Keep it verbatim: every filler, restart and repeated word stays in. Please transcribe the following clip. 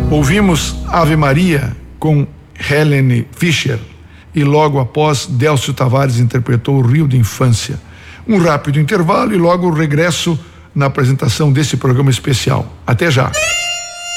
Ouvimos Ave Maria com Helene Fischer e logo após Délcio Tavares interpretou o Rio de Infância. Um rápido intervalo e logo o regresso na apresentação desse programa especial. Até já.